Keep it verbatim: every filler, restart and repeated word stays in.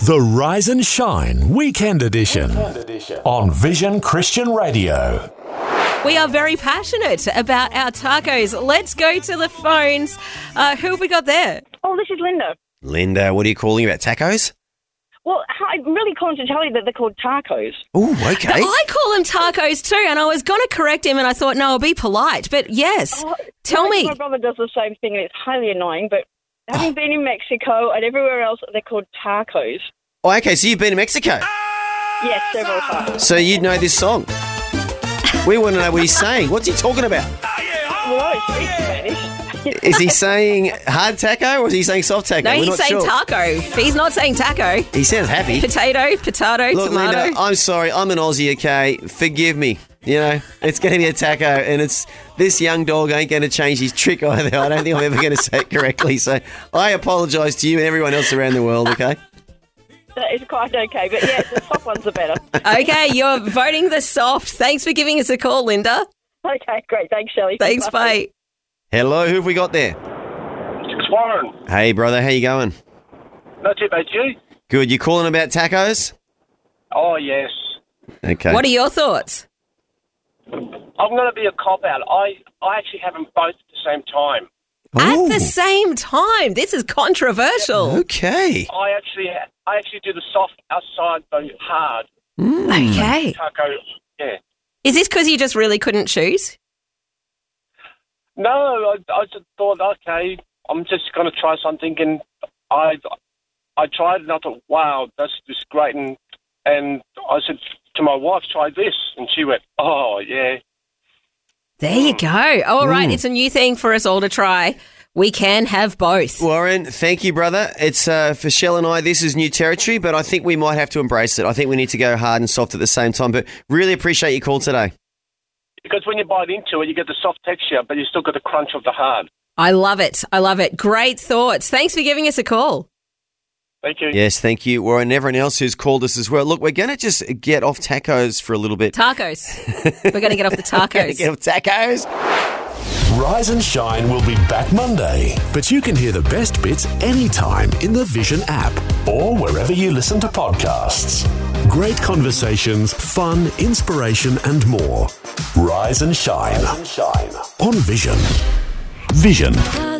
The Rise and Shine Weekend Edition on Vision Christian Radio. We are very passionate about our tacos. Let's go to the phones. Uh, who have we got there? Oh, this is Linda. Linda, what are you calling about? Tacos? Well, I'm really calling to tell you that they're called tacos. Oh, okay. I call them tacos too, and I was going to correct him, and I thought, no, I'll be polite. But yes, Oh, tell my, me. My brother does the same thing, and it's highly annoying, but having been in Mexico and everywhere else, they're called tacos. Oh, okay, so you've been to Mexico. Yes, several times. So you'd know this song. We want to know what he's saying. What's he talking about? Well, I speak Spanish. Is he saying hard taco or is he saying soft taco? No, We're he's not saying sure. taco. He's not saying taco. He sounds happy. Potato, potato, Look, tomato. Linda, I'm sorry. I'm an Aussie, okay? Forgive me. You know, it's going to be a taco, and it's this young dog ain't going to change his trick either. I don't think I'm ever going to say it correctly. So I apologise to you and everyone else around the world, okay? That is quite okay, but yeah, the soft ones are better. Okay, you're voting the soft. Thanks for giving us a call, Linda. Okay, great. Thanks, Shelley. Thanks, bye. Hello, who have we got there? It's Warren. Hey, brother, how you going? Not too bad, you? Good. You calling about tacos? Oh, yes. Okay. What are your thoughts? I'm going to be a cop-out. I, I actually have them both at the same time. At Ooh, the same time. This is controversial. Okay. I actually I actually do the soft outside, the hard Okay. taco. Yeah. Is this because you just really couldn't choose? No, I, I just thought, okay, I'm just going to try something, and I I tried it, and I thought, wow, that's just great, and and I said to my wife, try this, and she went, oh, yeah. There you go. All right, it's a new thing for us all to try. We can have both. Warren, thank you, brother. It's uh, for Shell and I, this is new territory, but I think we might have to embrace it. I think we need to go hard and soft at the same time, but really appreciate your call today. Because when you bite into it, you get the soft texture, but you still got the crunch of the hard. I love it. I love it. Great thoughts. Thanks for giving us a call. Thank you. Yes, thank you, Warren, and everyone else who's called us as well. Look, we're going to just get off tacos for a little bit. Tacos. We're going to get off the tacos. Get off tacos. Rise and Shine will be back Monday, but you can hear the best bits anytime in the Vision app or wherever you listen to podcasts. Great conversations, fun, inspiration, and more. Rise and Shine on Vision. Vision.